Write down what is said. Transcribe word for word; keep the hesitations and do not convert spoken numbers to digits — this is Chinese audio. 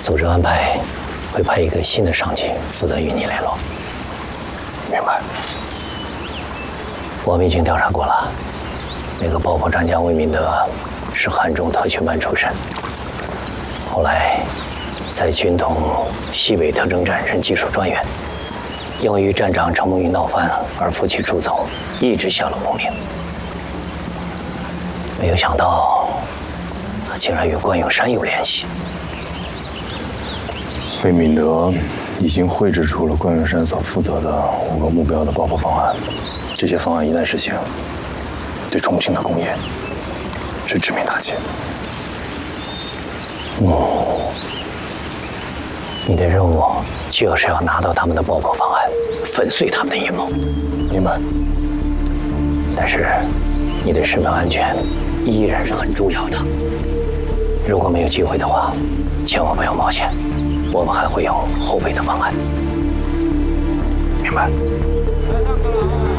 组织安排会派一个新的上级负责与你联络。 明白。 我们已经调查过了，那个爆破专家魏明德是汉中特训班出身，后来在军统西北特征站任技术专员，因为与站长程梦玉闹翻而负气出走，一直下落不明。没有想到，他竟然与关永山有联系。 魏敏德已经绘制出了关永山所负责的五个目标的爆破方案，这些方案一旦实行，对重庆的工业是致命打击。 嗯，你的任务就是要拿到他们的爆破方案，粉碎他们的阴谋。 明白。 但是，你的生命安全依然是很重要的。如果没有机会的话，千万不要冒险。我们还会有后备的方案。 明白。